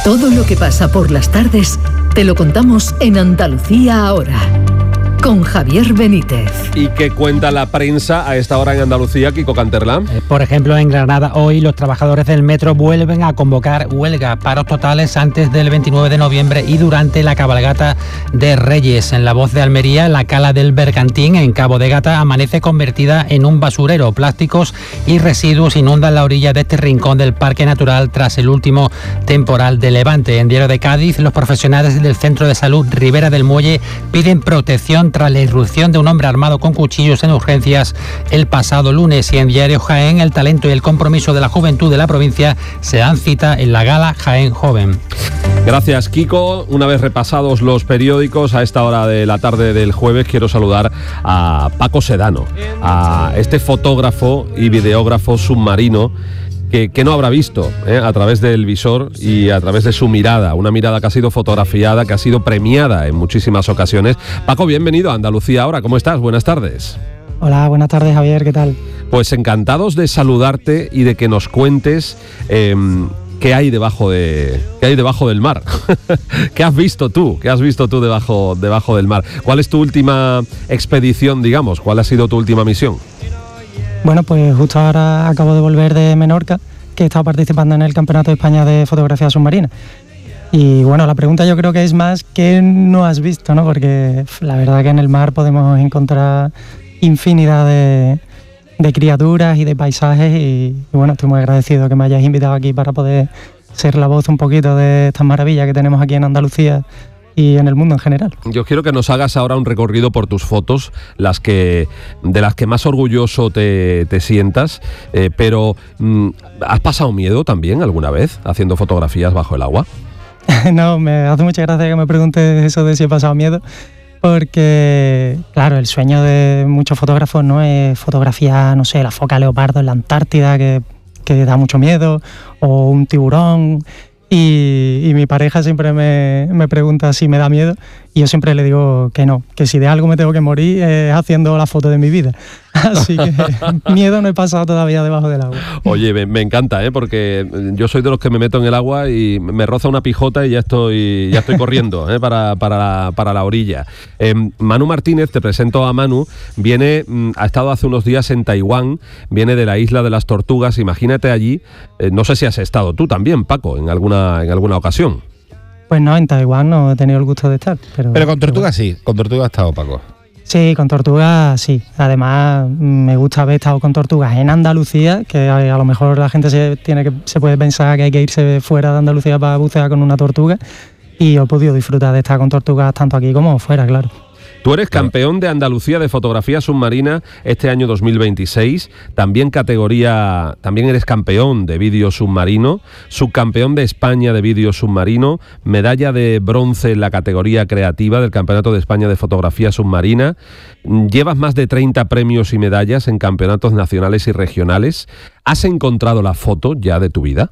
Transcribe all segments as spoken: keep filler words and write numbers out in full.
Todo lo que pasa por las tardes te lo contamos en Andalucía Ahora, con Javier Benítez. ¿Y qué cuenta la prensa a esta hora en Andalucía, Kiko Canterlán? Eh, por ejemplo, en Granada hoy los trabajadores del metro vuelven a convocar huelga, paros totales antes del veintinueve de noviembre y durante la cabalgata de Reyes. En La Voz de Almería, la cala del Bergantín en Cabo de Gata amanece convertida en un basurero. Plásticos y residuos inundan la orilla de este rincón del Parque Natural tras el último temporal de Levante. En Diario de Cádiz, los profesionales del Centro de Salud Ribera del Muelle piden protección tras la irrupción de un hombre armado con cuchillos en urgencias el pasado lunes. Y en Diario Jaén, el talento y el compromiso de la juventud de la provincia se dan cita en la gala Jaén Joven. Gracias, Kiko. Una vez repasados los periódicos, a esta hora de la tarde del jueves quiero saludar a Paco Sedano, a este fotógrafo y videógrafo submarino Que, que no habrá visto ¿eh? a través del visor y a través de su mirada, una mirada que ha sido fotografiada, que ha sido premiada en muchísimas ocasiones. Paco, bienvenido a Andalucía Ahora, ¿cómo estás? Buenas tardes. Hola, buenas tardes, Javier, ¿qué tal? Pues encantados de saludarte y de que nos cuentes eh, qué hay debajo de qué hay debajo del mar. ¿Qué has visto tú? ¿Qué has visto tú debajo, debajo del mar? ¿Cuál es tu última expedición, digamos? ¿Cuál ha sido tu última misión? Bueno, pues justo ahora acabo de volver de Menorca, que he estado participando en el Campeonato de España de Fotografía Submarina. Y bueno, la pregunta yo creo que es más ¿qué no has visto?, ¿no? Porque la verdad que en el mar podemos encontrar infinidad de, de criaturas y de paisajes y, y bueno, estoy muy agradecido que me hayáis invitado aquí para poder ser la voz un poquito de estas maravillas que tenemos aquí en Andalucía y en el mundo en general. Yo quiero que nos hagas ahora un recorrido por tus fotos, las que de las que más orgulloso te, te sientas, eh, pero mm, ¿has pasado miedo también alguna vez haciendo fotografías bajo el agua? No, me hace mucha gracia que me preguntes eso de si he pasado miedo, porque claro, el sueño de muchos fotógrafos no es fotografiar, no sé, la foca leopardo en la Antártida, que, que da mucho miedo, o un tiburón. Y, y mi pareja siempre me, me pregunta si me da miedo y yo siempre le digo que no, que si de algo me tengo que morir es haciendo la foto de mi vida. Así que miedo no he pasado todavía debajo del agua. Oye, me, me encanta, ¿eh? Porque yo soy de los que me meto en el agua y me roza una pijota y ya estoy, ya estoy corriendo ¿eh? para, para, la, para la orilla. Eh, Manu Martínez, te presento a Manu, viene, ha estado hace unos días en Taiwán, viene de la isla de las Tortugas, imagínate allí, eh, no sé si has estado tú también, Paco, en alguna, en alguna ocasión. Pues no, en Taiwán no he tenido el gusto de estar. Pero, pero con tortugas sí, con tortugas ha estado, Paco. Sí, con tortugas sí. Además, me gusta haber estado con tortugas en Andalucía, que a, a lo mejor la gente se, tiene que, se puede pensar que hay que irse fuera de Andalucía para bucear con una tortuga, y he podido disfrutar de estar con tortugas tanto aquí como fuera, claro. Tú eres campeón de Andalucía de fotografía submarina este año dos mil veintiséis, también categoría, también eres campeón de vídeo submarino, subcampeón de España de vídeo submarino, medalla de bronce en la categoría creativa del Campeonato de España de Fotografía Submarina, llevas más de treinta premios y medallas en campeonatos nacionales y regionales. ¿Has encontrado la foto ya de tu vida?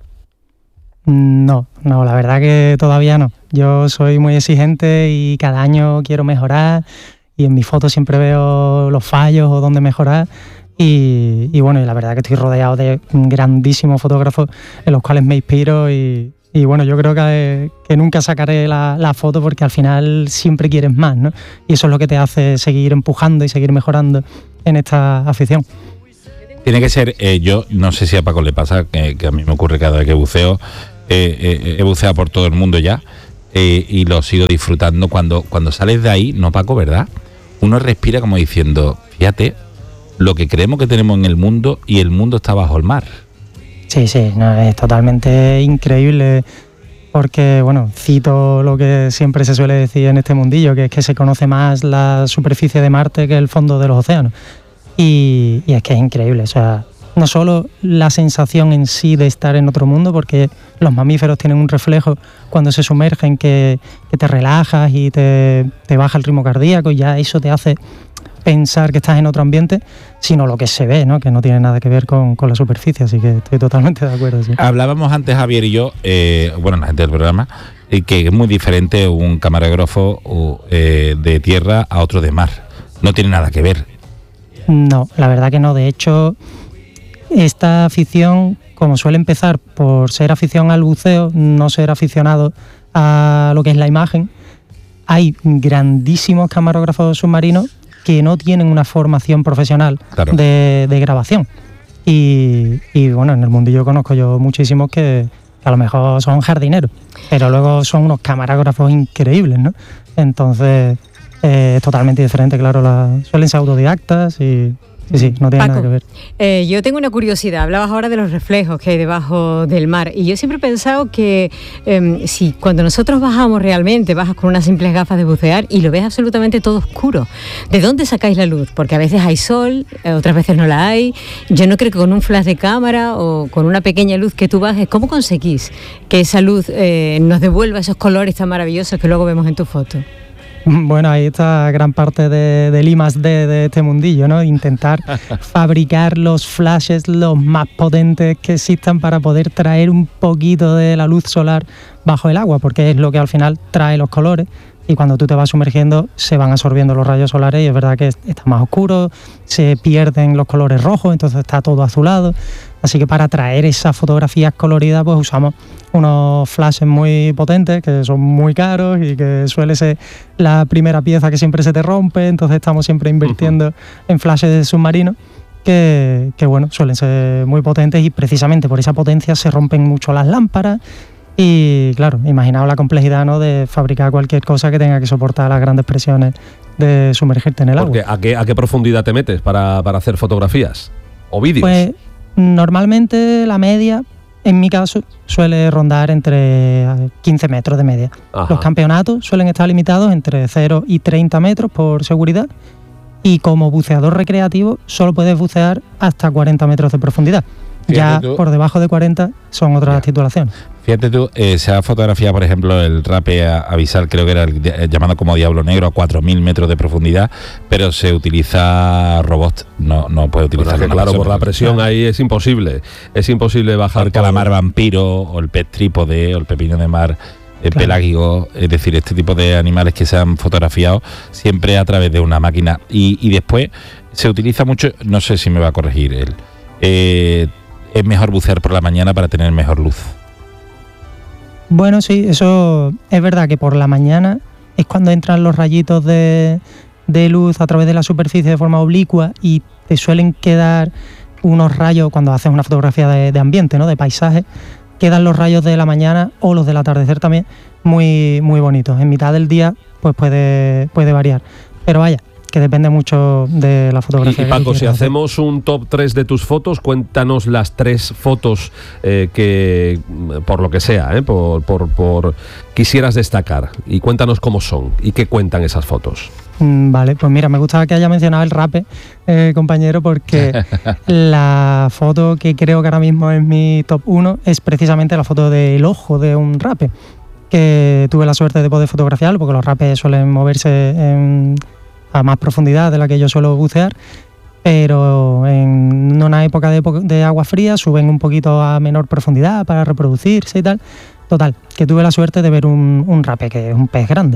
No, no, la verdad que todavía no. Yo soy muy exigente y cada año quiero mejorar y en mis fotos siempre veo los fallos o dónde mejorar y, y bueno, y la verdad que estoy rodeado de grandísimos fotógrafos en los cuales me inspiro y, y bueno, yo creo que, que nunca sacaré la, la foto porque al final siempre quieres más, ¿no? Y eso es lo que te hace seguir empujando y seguir mejorando en esta afición. Tiene que ser, eh, yo no sé si a Paco le pasa, que, que a mí me ocurre cada vez que buceo, eh, eh, he buceado por todo el mundo ya eh, y lo sigo disfrutando. Cuando, cuando sales de ahí, no Paco, ¿verdad? Uno respira como diciendo, fíjate, lo que creemos que tenemos en el mundo y el mundo está bajo el mar. Sí, sí, no, es totalmente increíble porque, bueno, cito lo que siempre se suele decir en este mundillo, que es que se conoce más la superficie de Marte que el fondo de los océanos. Y, y es que es increíble, o sea, no solo la sensación en sí de estar en otro mundo, porque los mamíferos tienen un reflejo cuando se sumergen que, que te relajas y te, te baja el ritmo cardíaco y ya eso te hace pensar que estás en otro ambiente, sino lo que se ve, ¿no? Que no tiene nada que ver con, con la superficie, así que estoy totalmente de acuerdo. Sí. Hablábamos antes, Javier y yo, eh, bueno, la gente del programa, eh, que es muy diferente un camarógrafo eh, de tierra a otro de mar, no tiene nada que ver. No, la verdad que no, de hecho, esta afición como suele empezar por ser afición al buceo, no ser aficionado a lo que es la imagen, hay grandísimos camarógrafos submarinos que no tienen una formación profesional claro. de, de grabación. Y, y bueno, en el mundillo conozco yo muchísimos que a lo mejor son jardineros, pero luego son unos camarógrafos increíbles, ¿no? Entonces eh, es totalmente diferente, claro, la, suelen ser autodidactas y... Sí, sí, no tiene Paco, nada que ver. Eh, yo tengo una curiosidad. Hablabas ahora de los reflejos que hay debajo del mar y yo siempre he pensado que eh, si cuando nosotros bajamos realmente, bajas con unas simples gafas de bucear y lo ves absolutamente todo oscuro. ¿De dónde sacáis la luz? Porque a veces hay sol, eh, otras veces no la hay. Yo no creo que con un flash de cámara o con una pequeña luz que tú bajes, ¿cómo conseguís que esa luz eh, nos devuelva esos colores tan maravillosos que luego vemos en tu foto? Bueno, ahí está gran parte de, del I más D de este mundillo, ¿no? Intentar fabricar los flashes los más potentes que existan para poder traer un poquito de la luz solar bajo el agua, porque es lo que al final trae los colores. Y cuando tú te vas sumergiendo se van absorbiendo los rayos solares y es verdad que está más oscuro, se pierden los colores rojos, entonces está todo azulado. Así que para traer esas fotografías coloridas pues usamos unos flashes muy potentes que son muy caros y que suele ser la primera pieza que siempre se te rompe, entonces estamos siempre invirtiendo uh-huh. en flashes submarinos que, que bueno, suelen ser muy potentes y precisamente por esa potencia se rompen mucho las lámparas. Y claro, imaginaos la complejidad, ¿no?, de fabricar cualquier cosa que tenga que soportar las grandes presiones de sumergirte en el Porque agua. ¿a qué, a qué profundidad te metes para, para hacer fotografías o vídeos? Pues normalmente la media, en mi caso, suele rondar entre quince metros de media. Ajá. Los campeonatos suelen estar limitados entre cero y treinta metros por seguridad y como buceador recreativo solo puedes bucear hasta cuarenta metros de profundidad. Fíjate ya tú, por debajo de cuarenta son otras ya. titulaciones. Fíjate tú, eh, se ha fotografiado, por ejemplo, el rape abisal, creo que era el, el llamado como Diablo Negro, a cuatro mil metros de profundidad, pero se utiliza robot, no, no puede utilizar. Bueno, claro, por la presión claro. ahí es imposible, es imposible bajar. El calamar vampiro, o el pez trípode, o el pepino de mar eh, claro. pelágico, es decir, este tipo de animales que se han fotografiado siempre a través de una máquina. Y, y después se utiliza mucho, no sé si me va a corregir él, eh, es mejor bucear por la mañana para tener mejor luz. Bueno, sí, eso es verdad que por la mañana es cuando entran los rayitos de, de luz a través de la superficie de forma oblicua y te suelen quedar unos rayos, cuando haces una fotografía de, de ambiente, ¿no?, de paisaje, quedan los rayos de la mañana o los del atardecer también muy, muy bonitos. En mitad del día pues puede, puede variar, pero vaya, que depende mucho de la fotografía. Y, y Paco, si hacemos un top tres de tus fotos, cuéntanos las tres fotos eh, que, por lo que sea, eh, por, por, por quisieras destacar, y cuéntanos cómo son y qué cuentan esas fotos. Mm, vale, pues mira, me gusta que haya mencionado el rape, eh, compañero, porque la foto que creo que ahora mismo es mi top uno es precisamente la foto del ojo de un rape, que tuve la suerte de poder fotografiarlo, porque los rapes suelen moverse en... a más profundidad de la que yo suelo bucear, pero en una época de, de agua fría suben un poquito a menor profundidad para reproducirse y tal. Total, que tuve la suerte de ver un, un rape, que es un pez grande.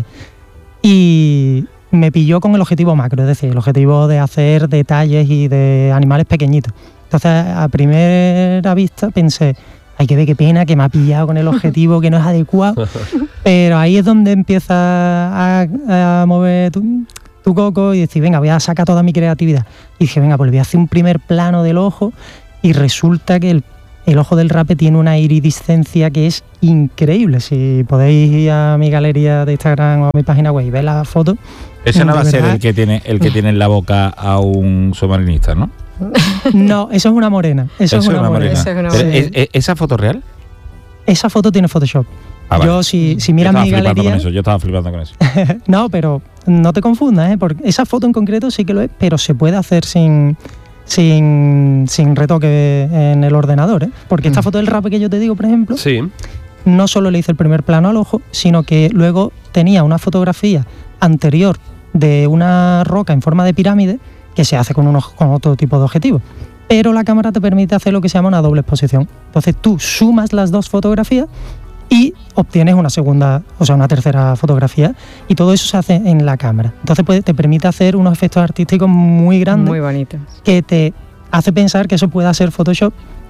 Y me pilló con el objetivo macro, es decir, el objetivo de hacer detalles y de animales pequeñitos. Entonces, a primera vista pensé, ay, que ve qué pena que me ha pillado con el objetivo que no es adecuado. Pero ahí es donde empieza a, a mover... tu, tu coco y decir, venga, voy a sacar toda mi creatividad. Y dije, venga, pues voy a hacer un primer plano del ojo y resulta que el, el ojo del rape tiene una iridiscencia que es increíble. Si podéis ir a mi galería de Instagram o a mi página web y ver la foto. Ese no va a ser el que tiene el que tiene en la boca a un submarinista, ¿no? No, eso es una morena. Eso, eso es una, una morena. morena. Eso es una morena. ¿Es, es, ¿Esa foto real? Esa foto tiene Photoshop. Ah, vale. Yo, si, si miras mi galería... Con eso, yo estaba flipando con eso. No, pero no te confundas, ¿eh? Porque esa foto en concreto sí que lo es, pero se puede hacer sin, sin, sin retoque en el ordenador, ¿eh? Porque esta foto del rape que yo te digo, por ejemplo, sí. no solo le hice el primer plano al ojo, sino que luego tenía una fotografía anterior de una roca en forma de pirámide que se hace con, unos, con otro tipo de objetivo. Pero la cámara te permite hacer lo que se llama una doble exposición. Entonces tú sumas las dos fotografías y obtienes una segunda, o sea, una tercera fotografía, y todo eso se hace en la cámara. Entonces pues, te permite hacer unos efectos artísticos muy grandes, muy bonitos, que te hace pensar que eso pueda ser Photoshop,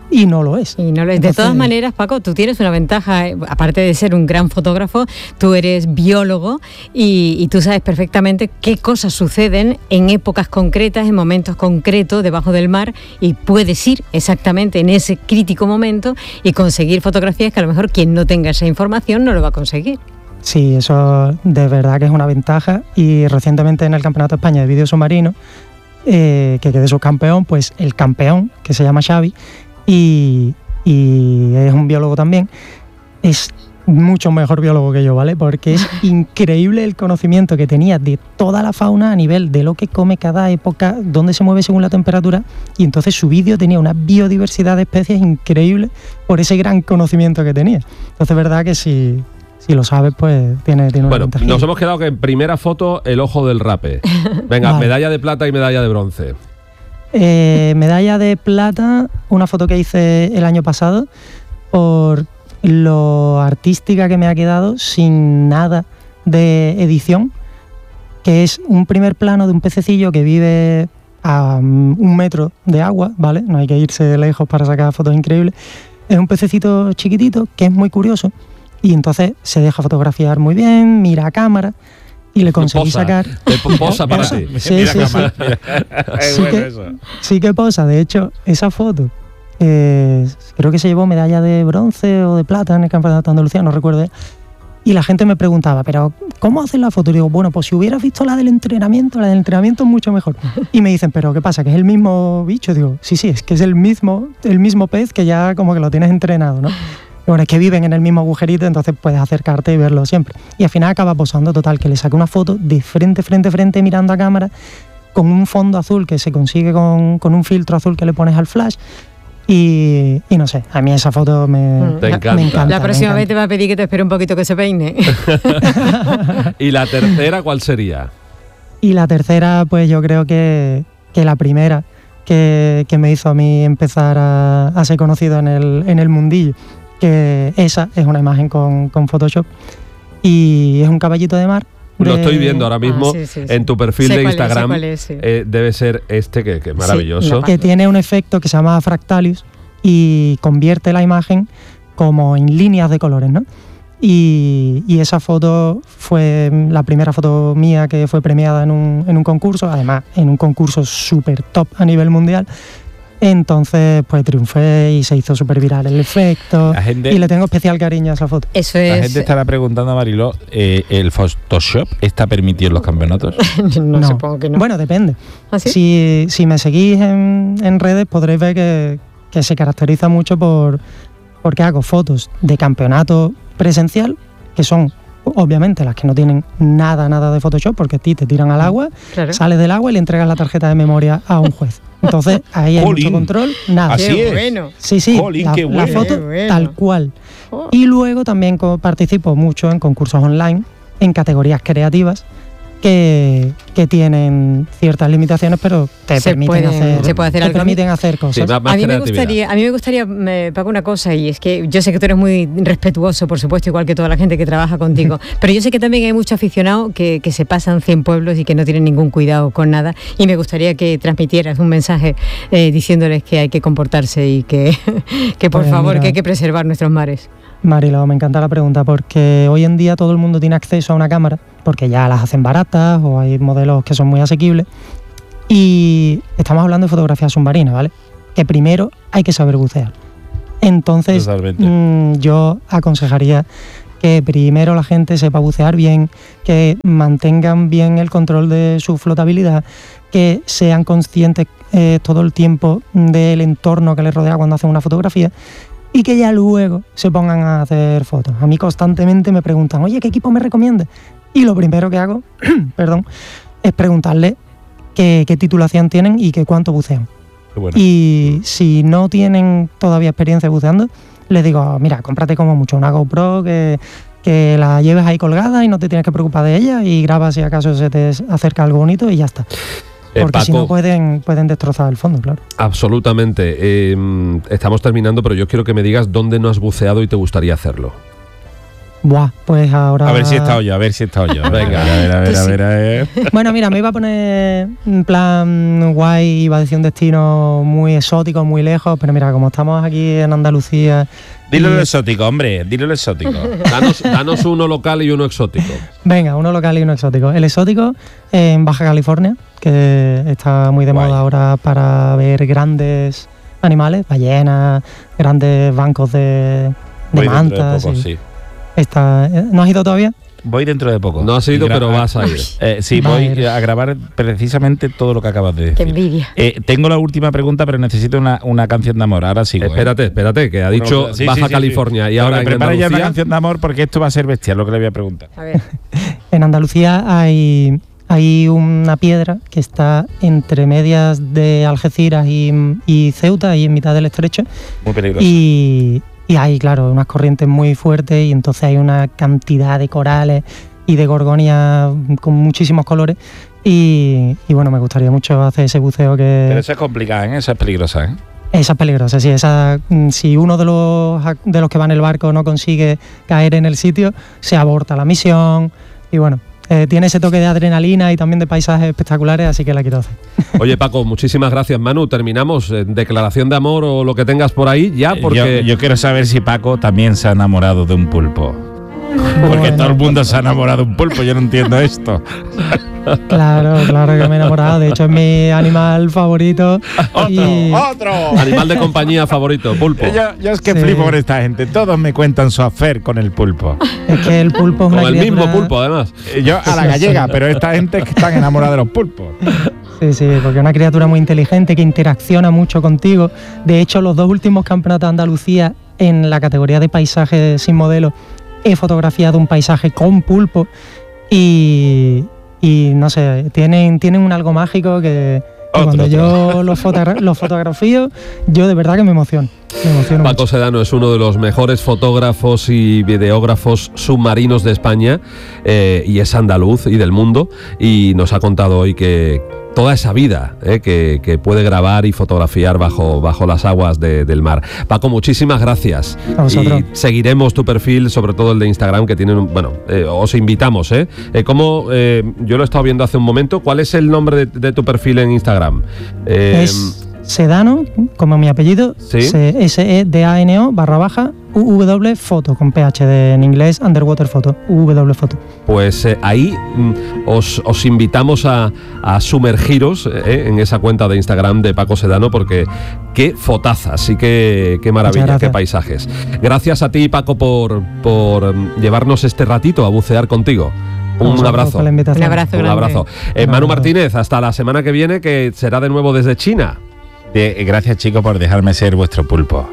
y no lo es. Y no lo es. De todas maneras, Paco, tú tienes una ventaja, eh, aparte de ser un gran fotógrafo, tú eres biólogo y, y tú sabes perfectamente qué cosas suceden en épocas concretas, en momentos concretos debajo del mar, y puedes ir exactamente en ese crítico momento y conseguir fotografías que a lo mejor quien no tenga esa información no lo va a conseguir. Sí, eso de verdad que es una ventaja, y recientemente en el Campeonato de España de Vídeo Submarino, eh, que quedé subcampeón, pues el campeón, que se llama Xavi, Y, y es un biólogo también, es mucho mejor biólogo que yo, ¿vale? Porque es increíble el conocimiento que tenía de toda la fauna a nivel de lo que come cada época, dónde se mueve según la temperatura, y entonces su vídeo tenía una biodiversidad de especies increíble por ese gran conocimiento que tenía. Entonces, verdad que si, si lo sabes, pues tiene, tiene una Bueno, ventaja. nos hemos quedado que en primera foto el ojo del rape. Venga, vale. Medalla de plata y medalla de bronce. Eh, medalla de plata, una foto que hice el año pasado, por lo artística que me ha quedado, sin nada de edición, que es un primer plano de un pececillo que vive a un metro de agua, ¿vale? No hay que irse lejos para sacar fotos increíbles. Es un pececito chiquitito que es muy curioso, y entonces se deja fotografiar muy bien, mira a cámara, y le conseguí posa, sacar... Posa para ti. Sí, mira sí, cámara, sí. mira. Sí, bueno que, eso. sí que posa. De hecho, esa foto, eh, creo que se llevó medalla de bronce o de plata en el Campeonato de Andalucía, no recuerdo. Y la gente me preguntaba, ¿pero cómo haces la foto? Y digo, bueno, pues si hubieras visto la del entrenamiento, la del entrenamiento es mucho mejor. Y me dicen, ¿pero qué pasa? ¿Que es el mismo bicho? Digo, sí, sí, es que es el mismo, el mismo pez, que ya como que lo tienes entrenado, ¿no? Bueno, es que viven en el mismo agujerito, entonces puedes acercarte y verlo siempre. Y al final acaba posando, total, que le saqué una foto de frente, frente, frente, mirando a cámara, con un fondo azul que se consigue con, con un filtro azul que le pones al flash. Y, y no sé, a mí esa foto me, te encanta. me encanta. La próxima me vez te va a pedir que te espere un poquito que se peine. ¿Y la tercera cuál sería? Y la tercera, pues yo creo que, que la primera que, que me hizo a mí empezar a, a ser conocido en el, en el mundillo, que esa es una imagen con, con Photoshop, y es un caballito de mar. Lo de... estoy viendo ahora mismo. Ah, sí, sí, sí. En tu perfil sé de Instagram. Es, es, sí. eh, debe ser este, que, que es maravilloso. Sí, que tiene un efecto que se llama Fractalius y convierte la imagen como en líneas de colores, ¿no? Y, y esa foto fue la primera foto mía que fue premiada en un, en un concurso, además en un concurso súper top a nivel mundial. Entonces, pues triunfé y se hizo súper viral el efecto, gente, y le tengo especial cariño a esa foto. Eso es. La gente estará preguntando a Mariló, eh, ¿el Photoshop está permitido en los campeonatos? no, no, supongo que no. Bueno, depende. ¿Ah, sí? Si, si me seguís en, en redes podréis ver que, que se caracteriza mucho por porque hago fotos de campeonato presencial, que son obviamente las que no tienen nada, nada de Photoshop, porque a ti te tiran al agua, claro. Sales del agua y le entregas la tarjeta de memoria a un juez. Entonces, ahí hay Colin. mucho control. Nada. Así qué es. Bueno. Sí, sí, Colin, la, qué bueno. la foto bueno. tal cual. Oh. Y luego también participo mucho en concursos online, en categorías creativas, que, que tienen ciertas limitaciones, pero te se permiten puede, hacer, se puede hacer te algo. permiten hacer cosas. Sí, más, más a, mí me gustaría, a mí me gustaría, me Paco, una cosa, y es que yo sé que tú eres muy respetuoso, por supuesto, igual que toda la gente que trabaja contigo, pero yo sé que también hay muchos aficionados que, que se pasan cien pueblos y que no tienen ningún cuidado con nada, y me gustaría que transmitieras un mensaje eh, diciéndoles que hay que comportarse y que, que por pues favor, mira, que hay que preservar nuestros mares. Marilo, me encanta la pregunta, porque hoy en día todo el mundo tiene acceso a una cámara, porque ya las hacen baratas o hay modelos que son muy asequibles, y estamos hablando de fotografía submarina, ¿vale? Que primero hay que saber bucear. Entonces, mmm, yo aconsejaría que primero la gente sepa bucear bien, que mantengan bien el control de su flotabilidad, que sean conscientes eh, todo el tiempo del entorno que les rodea cuando hacen una fotografía, y que ya luego se pongan a hacer fotos. A mí constantemente me preguntan, oye, ¿qué equipo me recomiendas? Y lo primero que hago, perdón, es preguntarle qué, qué titulación tienen y qué cuánto bucean. Qué bueno. Y si no tienen todavía experiencia buceando, les digo, mira, cómprate como mucho una GoPro que, que la lleves ahí colgada y no te tienes que preocupar de ella, y graba si acaso se te acerca algo bonito y ya está. Porque eh, Paco, si no pueden, pueden destrozar el fondo, claro. Absolutamente. Eh, estamos terminando, pero yo quiero que me digas dónde no has buceado y te gustaría hacerlo. Buah, pues ahora... A ver si he estado yo, a ver si he estado yo. Venga, a ver, a ver, a ver, a ver. Bueno, mira, me iba a poner en plan guay, iba a decir un destino muy exótico, muy lejos, pero mira, como estamos aquí en Andalucía... Dilo lo exótico, hombre, dilo lo exótico. Danos, danos uno local y uno exótico. Venga, uno local y uno exótico. El exótico en Baja California, que está muy de Guay. moda ahora para ver grandes animales, ballenas, grandes bancos de, de Voy dentro de mantas. poco, y sí. está, ¿no has ido todavía? Voy dentro de poco. No has ido, Y gra- pero vas a ir. Eh, sí, Vale. voy a grabar precisamente todo lo que acabas de Qué decir. envidia. Eh, tengo la última pregunta, pero necesito una, una canción de amor. Ahora sigo. ¿eh? Espérate, espérate, que ha dicho Sí, sí, Baja sí, sí. California y Pero ahora me en prepara ya una Andalucía. canción de amor porque esto va a ser bestial lo que le voy a preguntar. A ver. En Andalucía hay, hay una piedra que está entre medias de Algeciras y, y Ceuta, ahí en mitad del estrecho, Muy peligroso. y, y hay, claro, unas corrientes muy fuertes y entonces hay una cantidad de corales y de gorgonias con muchísimos colores y, y bueno, me gustaría mucho hacer ese buceo que... Pero eso es complicado, ¿eh? Eso es peligrosa, ¿eh? Esa es peligrosa, sí. Esa, mm, si uno de los, de los que va en el barco no consigue caer en el sitio, se aborta la misión. Y bueno, eh, tiene ese toque de adrenalina y también de paisajes espectaculares, así que la quiero hacer. Oye, Paco, muchísimas gracias. Manu, terminamos. Eh, Declaración de amor o lo que tengas por ahí ya, porque... Yo, yo quiero saber si Paco también se ha enamorado de un pulpo. Porque Bueno. todo el mundo se ha enamorado de un pulpo, yo no entiendo esto. Claro, claro que me he enamorado. De hecho, es mi animal favorito. y- ¡Otro! Animal de compañía favorito, pulpo. Yo, yo es que Sí. flipo con esta gente. Todos me cuentan su affair con el pulpo. Es que el pulpo es Con una el criatura... mismo pulpo, además. Eh, Yo a la gallega, pero esta gente es que están enamorados de los pulpos. Sí, sí, porque es una criatura muy inteligente que interacciona mucho contigo. De hecho, los dos últimos campeonatos de Andalucía en la categoría de paisaje sin modelo he fotografiado un paisaje con pulpo y, y no sé, tienen, tienen un algo mágico que, que Otro, cuando otro. yo los, fotogra- los fotografío, yo de verdad que me emociono. Me emociono Paco mucho. Sedano es uno de los mejores fotógrafos y videógrafos submarinos de España eh, y es andaluz y del mundo y nos ha contado hoy que toda esa vida eh, que, que puede grabar y fotografiar bajo, bajo las aguas de- del mar. Paco, muchísimas gracias. A vosotros. Y seguiremos tu perfil, sobre todo el de Instagram, que tienen, un- bueno, eh, os invitamos. ¿eh? Eh, ¿cómo, eh, yo lo he estado viendo hace un momento. ¿Cuál es el nombre de, de tu perfil en Instagram? Eh, Es Sedano, como mi apellido, Sí. S E D A N O barra baja U W foto, con P H de, en inglés, underwater photo, U W foto. Pues eh, ahí mm, os, os invitamos a, a sumergiros eh, en esa cuenta de Instagram de Paco Sedano porque qué fotazas y qué, qué maravilla, Muchas qué gracias. paisajes. Gracias a ti, Paco, por, por mm, llevarnos este ratito a bucear contigo. Un Vosotros abrazo. por la invitación. Un abrazo Un grande. abrazo. Eh, Un Manu abrazo. Martínez, hasta la semana que viene, que será de nuevo desde China. De- gracias, chicos, por dejarme ser vuestro pulpo.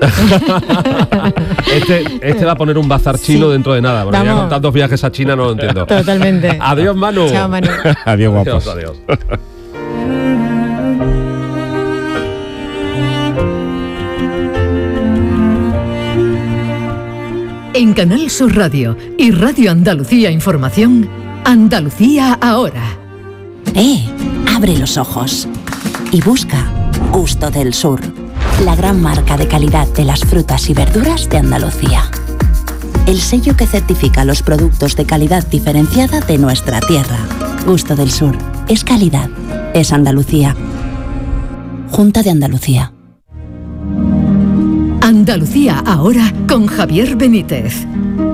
Este, este va a poner un bazar chino Sí. dentro de nada, porque ya Vamos. con tantos viajes a China no lo entiendo. Totalmente. Adiós, Manu. Chao, Manu. Adiós, guapos. Adiós, adiós. En Canal Sur Radio y Radio Andalucía Información, Andalucía ahora. ¡Eh! Abre los ojos y busca Gusto del Sur, la gran marca de calidad de las frutas y verduras de Andalucía. El sello que certifica los productos de calidad diferenciada de nuestra tierra. Gusto del Sur. Es calidad. Es Andalucía. Junta de Andalucía. Andalucía ahora con Javier Benítez.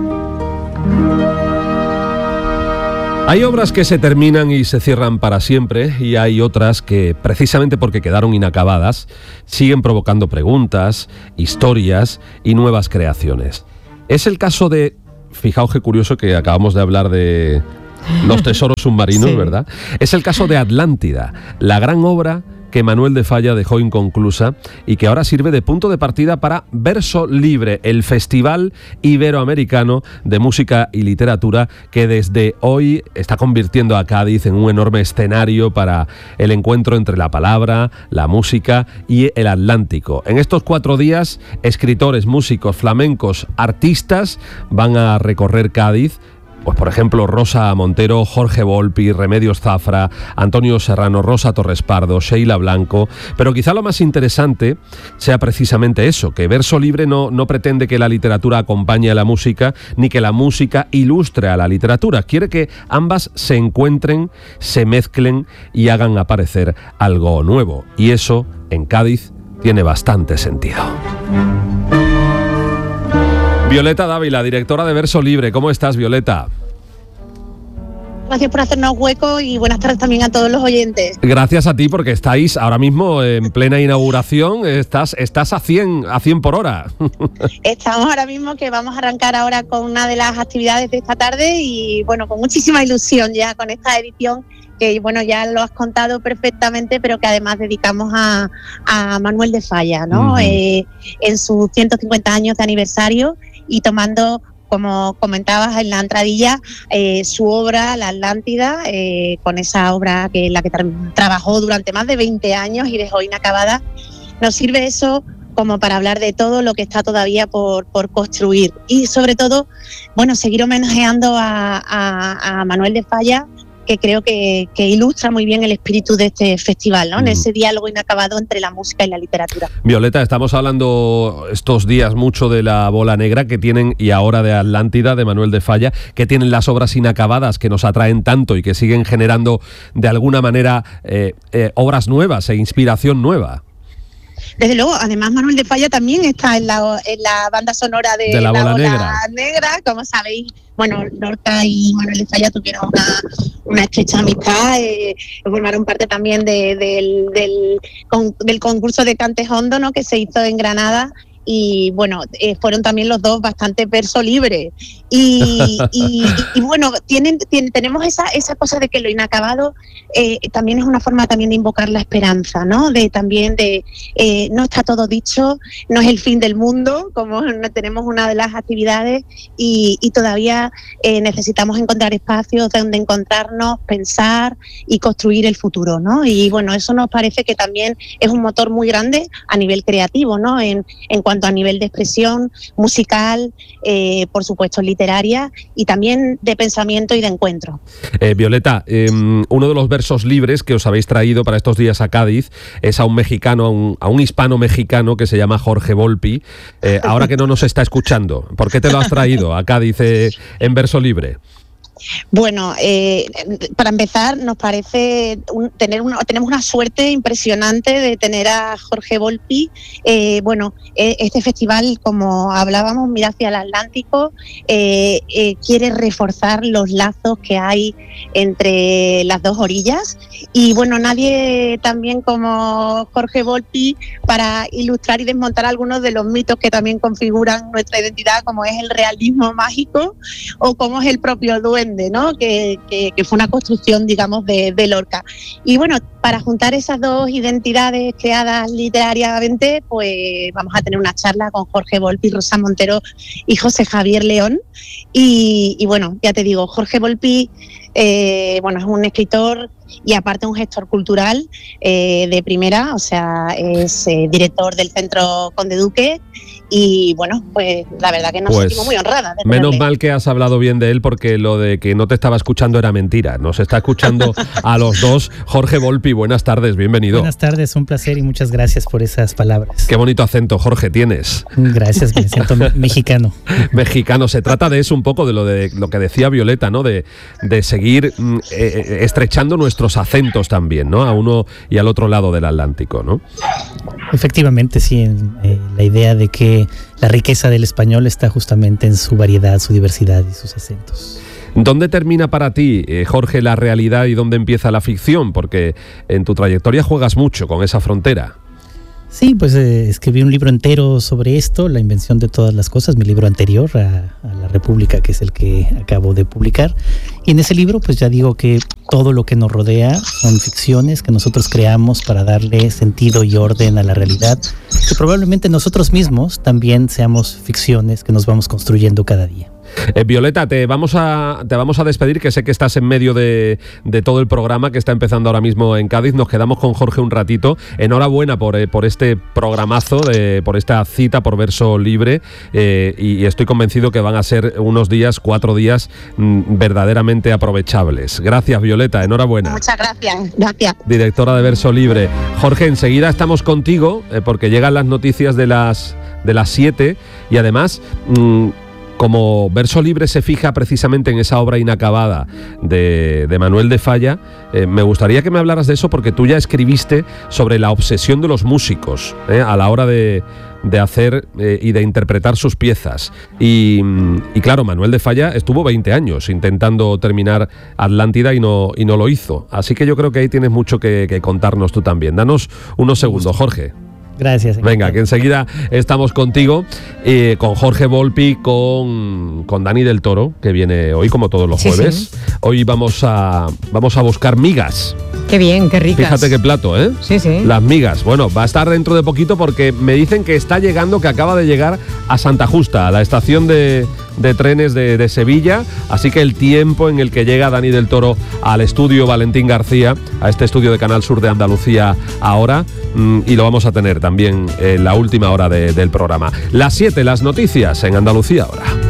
Hay obras que se terminan y se cierran para siempre y hay otras que, precisamente porque quedaron inacabadas, siguen provocando preguntas, historias y nuevas creaciones. Es el caso de, fijaos qué curioso que acabamos de hablar de los tesoros submarinos, Sí. ¿verdad? Es el caso de Atlántida, la gran obra que Manuel de Falla dejó inconclusa y que ahora sirve de punto de partida para Verso Libre, el Festival Iberoamericano de Música y Literatura que desde hoy está convirtiendo a Cádiz en un enorme escenario para el encuentro entre la palabra, la música y el Atlántico. En estos cuatro días, escritores, músicos, flamencos, artistas van a recorrer Cádiz pues por ejemplo Rosa Montero, Jorge Volpi, Remedios Zafra, Antonio Serrano, Rosa Torres Pardo, Sheila Blanco, pero quizá lo más interesante sea precisamente eso, que Verso Libre no, no pretende que la literatura acompañe a la música, ni que la música ilustre a la literatura, quiere que ambas se encuentren, se mezclen y hagan aparecer algo nuevo, y eso en Cádiz tiene bastante sentido. Violeta Dávila, directora de Verso Libre. ¿Cómo estás, Violeta? Gracias por hacernos hueco y buenas tardes también a todos los oyentes. Gracias a ti porque estáis ahora mismo en plena inauguración, estás, estás a cien por hora. Estamos ahora mismo que vamos a arrancar ahora con una de las actividades de esta tarde y bueno, con muchísima ilusión ya con esta edición que bueno, ya lo has contado perfectamente, pero que además dedicamos a, a Manuel de Falla, ¿no? Uh-huh. Eh, en sus ciento cincuenta años de aniversario y tomando, como comentabas en la entradilla, eh, su obra, La Atlántida, eh, con esa obra que la que tra- trabajó durante más de veinte años y dejó inacabada. Nos sirve eso como para hablar de todo lo que está todavía por, por construir y sobre todo, bueno, seguir homenajeando a, a, a Manuel de Falla, que creo que, que ilustra muy bien el espíritu de este festival, ¿no? Mm. En ese diálogo inacabado entre la música y la literatura. Violeta, estamos hablando estos días mucho de la Bola Negra que tienen, y ahora de Atlántida, de Manuel de Falla, que tienen las obras inacabadas que nos atraen tanto y que siguen generando de alguna manera eh, eh, obras nuevas e inspiración nueva. Desde luego, además Manuel de Falla también está en la, en la banda sonora de, de la, la Bola, Bola Negra. Negra. Como sabéis, bueno, Lorca y Manuel de Falla tuvieron una, una estrecha amistad, eh, formaron parte también de, de, del, con, del concurso de Cantes Hondo, ¿no?, que se hizo en Granada. Y bueno, eh, fueron también los dos bastante verso libre. Y, y, y bueno, tienen, tienen, tenemos esa, esa cosa de que lo inacabado eh, también es una forma también de invocar la esperanza, ¿no? De también de, eh, no está todo dicho, no es el fin del mundo, como tenemos una de las actividades, y, y todavía eh, necesitamos encontrar espacios donde encontrarnos, pensar y construir el futuro, ¿no? Y bueno, eso nos parece que también es un motor muy grande a nivel creativo, ¿no? En, en cuanto a nivel de expresión musical, eh, por supuesto literaria y también de pensamiento y de encuentro. Eh, Violeta, eh, uno de los versos libres que os habéis traído para estos días a Cádiz es a un mexicano, a un, a un hispano mexicano que se llama Jorge Volpi. Eh, ahora que no nos está escuchando, ¿por qué te lo has traído a Cádiz eh, en verso libre? Bueno, eh, para empezar, nos parece un, tener una, tenemos una suerte impresionante de tener a Jorge Volpi. Eh, bueno, eh, este festival, como hablábamos, Mira hacia el Atlántico, eh, eh, quiere reforzar los lazos que hay entre las dos orillas. Y bueno, nadie tan bien como Jorge Volpi para ilustrar y desmontar algunos de los mitos que también configuran nuestra identidad, como es el realismo mágico o como es el propio duende, ¿no? Que, que, que fue una construcción, digamos, de, de Lorca. Y bueno, para juntar esas dos identidades creadas literariamente, pues vamos a tener una charla con Jorge Volpi, Rosa Montero y José Javier León. Y, y bueno, ya te digo, Jorge Volpi, eh, bueno, es un escritor y aparte un gestor cultural eh, de primera, o sea, es eh, director del Centro Conde Duque. Y bueno, pues la verdad que nos pues, sentimos muy honradas. De menos mal que has hablado bien de él, porque lo de que no te estaba escuchando era mentira. Nos está escuchando a los dos. Jorge Volpi, buenas tardes, bienvenido. Buenas tardes, un placer y muchas gracias por esas palabras. Qué bonito acento, Jorge, tienes. Gracias, me siento mexicano. Mexicano, se trata de eso un poco, de lo de lo que decía Violeta, ¿no? De, de seguir eh, estrechando nuestros acentos también, ¿no? A uno y al otro lado del Atlántico, ¿no? Efectivamente, sí, eh, la idea de que la riqueza del español está justamente en su variedad, su diversidad y sus acentos. ¿Dónde termina para ti, eh, Jorge, la realidad y dónde empieza la ficción? Porque en tu trayectoria juegas mucho con esa frontera. Sí, pues eh, escribí un libro entero sobre esto, La invención de todas las cosas, mi libro anterior a, a La República, que es el que acabo de publicar. Y en ese libro pues ya digo que todo lo que nos rodea son ficciones que nosotros creamos para darle sentido y orden a la realidad, que probablemente nosotros mismos también seamos ficciones que nos vamos construyendo cada día. Eh, Violeta, te vamos a te vamos a despedir, que sé que estás en medio de, de todo el programa que está empezando ahora mismo en Cádiz. Nos quedamos con Jorge un ratito. Enhorabuena por, eh, por este programazo, de, por esta cita por Verso Libre, eh, y estoy convencido que van a ser unos días, cuatro días mm, verdaderamente aprovechables. Gracias, Violeta, enhorabuena. Muchas gracias, gracias. Directora de Verso Libre. Jorge, enseguida estamos contigo, eh, porque llegan las noticias de las de las siete, y además, mmm, como Verso Libre se fija precisamente en esa obra inacabada de, de Manuel de Falla, eh, me gustaría que me hablaras de eso, porque tú ya escribiste sobre la obsesión de los músicos eh, a la hora de, de hacer eh, y de interpretar sus piezas. Y, y claro, Manuel de Falla estuvo veinte años intentando terminar Atlántida y no, y no lo hizo. Así que yo creo que ahí tienes mucho que, que contarnos tú también. Danos unos segundos, Jorge. Gracias. Venga, que enseguida estamos contigo, eh, con Jorge Volpi, con, con Dani del Toro, que viene hoy como todos los sí, jueves. Sí. Hoy vamos a, vamos a buscar migas. Qué bien, qué ricas. Fíjate qué plato, ¿eh? Sí, sí. Las migas. Bueno, va a estar dentro de poquito, porque me dicen que está llegando, que acaba de llegar a Santa Justa, a la estación de, de trenes de, de Sevilla. Así que el tiempo en el que llega Dani del Toro al estudio Valentín García, a este estudio de Canal Sur de Andalucía ahora, mmm, y lo vamos a tener también en la última hora de, del programa. Las siete, las noticias en Andalucía ahora.